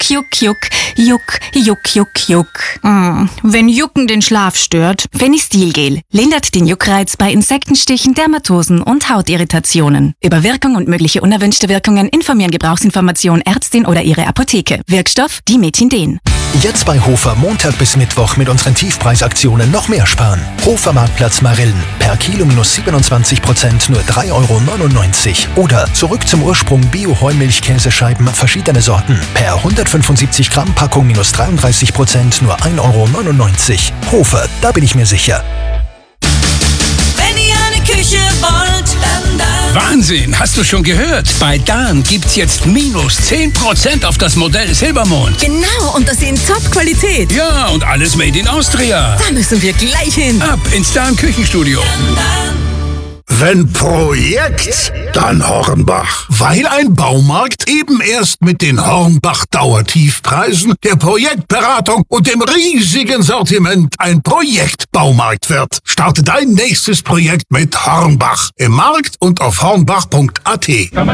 juck, juck, juck, juck, juck, juck. Wenn Jucken den Schlaf stört, Fenistil-Gel lindert den Juckreiz bei Insektenstichen, Dermatosen und Hautirritationen. Über Wirkung und mögliche unerwünschte Wirkungen informieren Gebrauchsinformation Ärztin oder ihre Apotheke. Wirkstoff Dimethinden. Jetzt bei Hofer Montag bis Mittwoch mit unseren Tiefpreisaktionen noch mehr sparen. Hofer Marktplatz Marillen. Per Kilo minus 27%, nur 3,99 €. Oder zurück zum Ursprung Bio-Heumilch-Käsescheiben, verschiedene Sorten. Per 175 Gramm Packung minus 33%, nur 1,99 €. Hofer, da bin ich mir sicher. Wenn ihr eine Küche wollt, dann. Wahnsinn, hast du schon gehört? Bei Dan gibt's jetzt minus 10% auf das Modell Silbermond. Genau, und das in Top-Qualität. Ja, und alles made in Austria. Da müssen wir gleich hin. Ab ins Dan Küchenstudio. Wenn Projekt, dann Hornbach. Weil ein Baumarkt eben erst mit den Hornbach-Dauertiefpreisen, der Projektberatung und dem riesigen Sortiment ein Projektbaumarkt wird. Starte dein nächstes Projekt mit Hornbach. Im Markt und auf hornbach.at.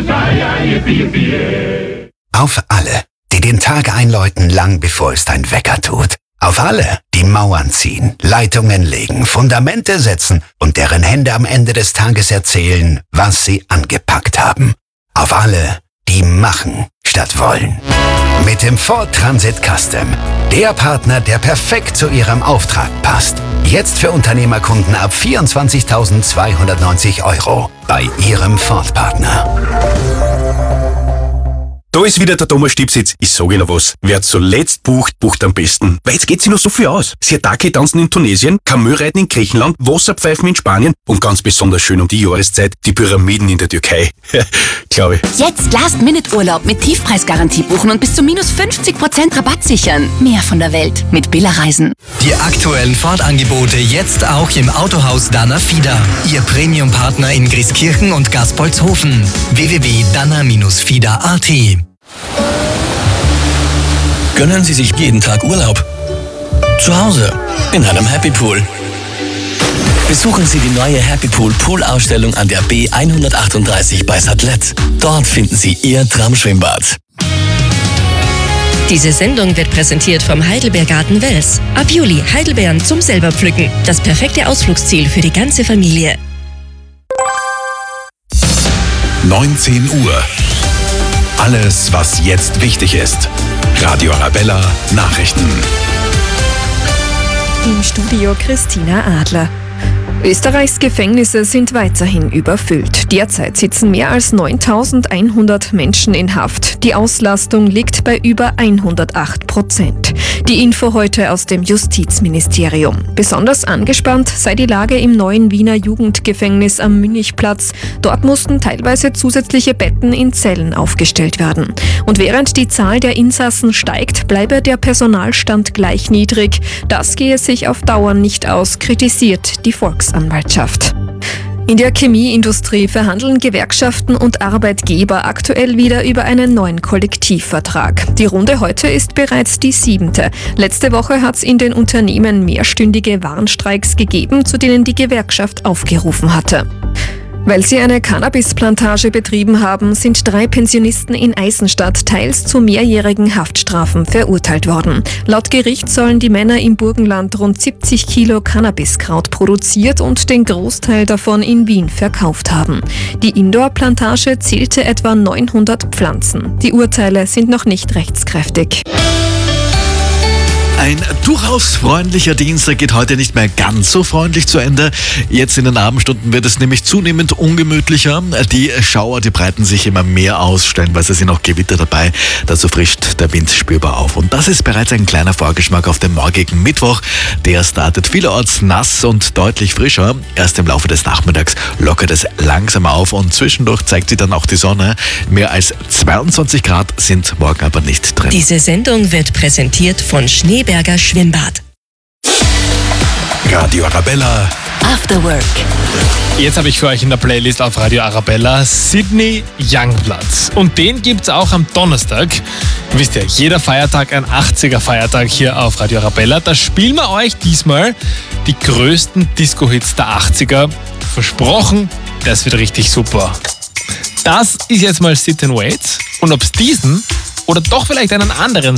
Auf alle, die den Tag einläuten, lang bevor es dein Wecker tut. Auf alle, die Mauern ziehen, Leitungen legen, Fundamente setzen und deren Hände am Ende des Tages erzählen, was sie angepackt haben. Auf alle, die machen statt wollen. Mit dem Ford Transit Custom. Der Partner, der perfekt zu Ihrem Auftrag passt. Jetzt für Unternehmerkunden ab 24.290 € bei Ihrem Ford-Partner. Da ist wieder der Thomas Stipsitz. Ich sage Ihnen was. Wer zuletzt bucht, bucht am besten. Weil jetzt geht sich noch so viel aus. Siatake tanzen in Tunesien, Kamel-Reiten in Griechenland, Wasserpfeifen in Spanien und ganz besonders schön um die Jahreszeit die Pyramiden in der Türkei. Glaube ich. Jetzt Last-Minute-Urlaub mit Tiefpreisgarantie buchen und bis zu minus 50% Rabatt sichern. Mehr von der Welt mit Billa Reisen. Die aktuellen Fahrtangebote jetzt auch im Autohaus Dana Fida. Ihr Premium-Partner in Grieskirchen und Gaspolzhofen. www.dana-fida.at. Gönnen Sie sich jeden Tag Urlaub. Zu Hause, in einem Happy Pool. Besuchen Sie die neue Happy Pool Pool-Ausstellung an der B138 bei Satlet. Dort finden Sie Ihr Traumschwimmbad. Diese Sendung wird präsentiert vom Heidelbeergarten Wels. Ab Juli Heidelbeeren zum selber pflücken. Das perfekte Ausflugsziel für die ganze Familie. 19 Uhr. Alles, was jetzt wichtig ist. Radio Arabella Nachrichten. Im Studio Christina Adler. Österreichs Gefängnisse sind weiterhin überfüllt. Derzeit sitzen mehr als 9.100 Menschen in Haft. Die Auslastung liegt bei über 108%. Die Info heute aus dem Justizministerium. Besonders angespannt sei die Lage im neuen Wiener Jugendgefängnis am Münchplatz. Dort mussten teilweise zusätzliche Betten in Zellen aufgestellt werden. Und während die Zahl der Insassen steigt, bleibe der Personalstand gleich niedrig. Das gehe sich auf Dauer nicht aus, kritisiert die Volksanwaltschaft. In der Chemieindustrie verhandeln Gewerkschaften und Arbeitgeber aktuell wieder über einen neuen Kollektivvertrag. Die Runde heute ist bereits die 7. Letzte Woche hat es in den Unternehmen mehrstündige Warnstreiks gegeben, zu denen die Gewerkschaft aufgerufen hatte. Weil sie eine Cannabisplantage betrieben haben, sind 3 Pensionisten in Eisenstadt teils zu mehrjährigen Haftstrafen verurteilt worden. Laut Gericht sollen die Männer im Burgenland rund 70 Kilo Cannabiskraut produziert und den Großteil davon in Wien verkauft haben. Die Indoor-Plantage zählte etwa 900 Pflanzen. Die Urteile sind noch nicht rechtskräftig. Ein durchaus freundlicher Dienstag geht heute nicht mehr ganz so freundlich zu Ende. Jetzt in den Abendstunden wird es nämlich zunehmend ungemütlicher. Die Schauer, die breiten sich immer mehr aus, stellenweise sind auch Gewitter dabei. Dazu frischt der Wind spürbar auf. Und das ist bereits ein kleiner Vorgeschmack auf den morgigen Mittwoch. Der startet vielerorts nass und deutlich frischer. Erst im Laufe des Nachmittags lockert es langsam auf und zwischendurch zeigt sich dann auch die Sonne. Mehr als 22 Grad sind morgen aber nicht drin. Diese Sendung wird präsentiert von Schneeberger Schwimmbad. Radio Arabella After Work. Jetzt habe ich für euch in der Playlist auf Radio Arabella Sidney Youngblood. Und den gibt es auch am Donnerstag. Wisst ihr, jeder Feiertag ein 80er-Feiertag hier auf Radio Arabella. Da spielen wir euch diesmal die größten Disco-Hits der 80er. Versprochen, das wird richtig super. Das ist jetzt mal Sit and Wait. Und ob es diesen oder doch vielleicht einen anderen